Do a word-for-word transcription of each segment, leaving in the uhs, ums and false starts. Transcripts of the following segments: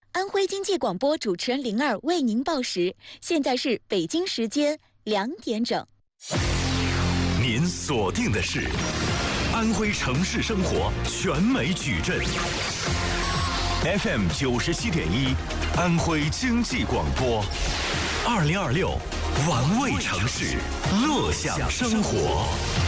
安徽经济广播主持人灵儿为您报时，现在是北京时间两点整。 您锁定的是安徽城市生活全美矩阵 F M 九十七点一，安徽经济广播，二零二六玩味城市，乐享生活。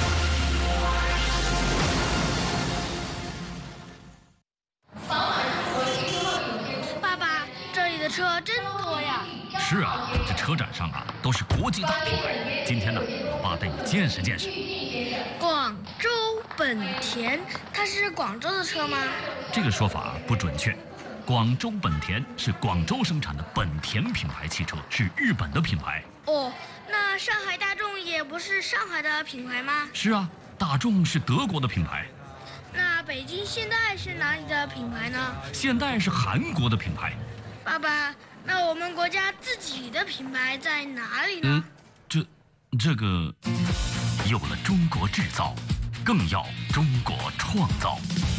爸爸，这里的车真多呀！ 是啊，这车展上啊都是国际大品牌。今天呢，我爸带你见识见识。 广州本田，它是广州的车吗？ 这个说法不准确。广州本田是广州生产的本田品牌汽车，是日本的品牌。 哦，那上海大众也不是上海的品牌吗？ 是啊，大众是德国的品牌。 那北京现代是哪里的品牌呢？ 现代是韩国的品牌。 爸爸，那我们国家自己的品牌在哪里呢？ 嗯，这这个有了中国制造，更要中国创造。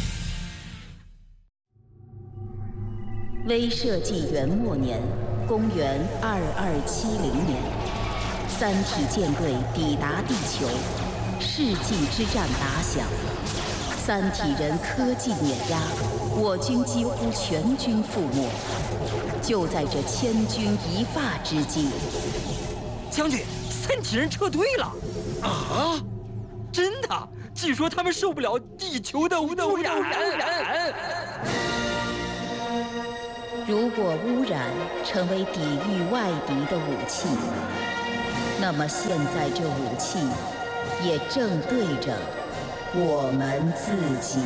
微社纪元末年，公元二二七零年，三体舰队抵达地球，世纪之战打响。三体人科技碾压，我军几乎全军覆没。就在这千钧一发之际， 将军，三体人撤退了！啊，真的？据说他们受不了地球的污染。 如果污染成为抵御外敌的武器，那么现在这武器也正对着我们自己。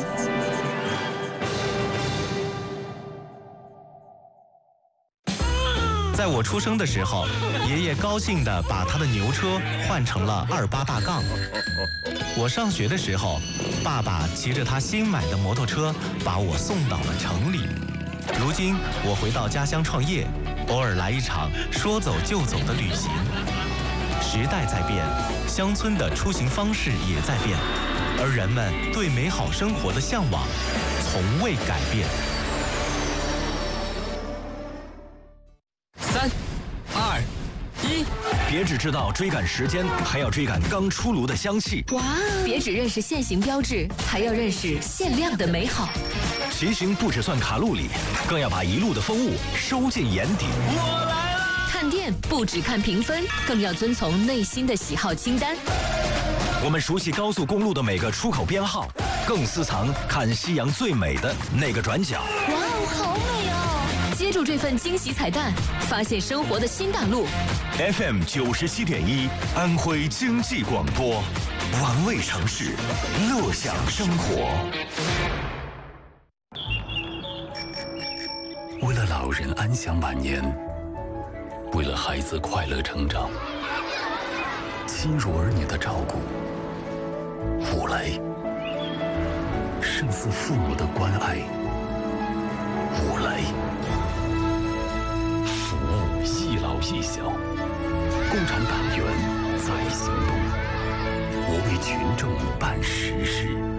在我出生的时候，爷爷高兴地把他的牛车换成了二八大杠。我上学的时候，爸爸骑着他新买的摩托车把我送到了城里。如今我回到家乡创业，偶尔来一场说走就走的旅行。时代在变，乡村的出行方式也在变，而人们对美好生活的向往从未改变。 三、二、一， 别只知道追赶时间，还要追赶刚出炉的香气。 哇！别只认识限行标志，还要认识限量的美好。 骑行不只算卡路里，更要把一路的风物收进眼底。 我来了！看店不只看评分，更要遵从内心的喜好清单。 我们熟悉高速公路的每个出口编号，更私藏看夕阳最美的那个转角。 哇哦，好美哦！接住这份惊喜彩蛋，发现生活的新大陆。 F M 九十七点一，安徽经济广播，玩味城市，乐享生活。 为了老人安享晚年，为了孩子快乐成长，亲如儿女的照顾，五来胜似父母的关爱。五来服务一老一小，共产党员在行动，我为群众办实事。